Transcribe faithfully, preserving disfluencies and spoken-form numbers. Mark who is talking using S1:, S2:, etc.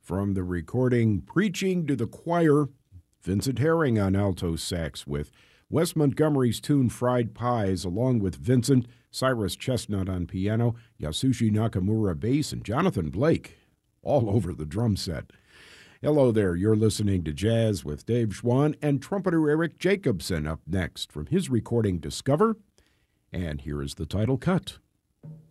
S1: From the recording Preaching to the Choir, Vincent Herring on alto sax with Wes Montgomery's tune Fried Pies, along with Vincent, Cyrus Chestnut on piano, Yasushi Nakamura bass, and Jonathan Blake all over the drum set. Hello there, you're listening to Jazz with Dave Schwann and trumpeter Eric Jacobson up next from his recording Discover, and here is the title cut.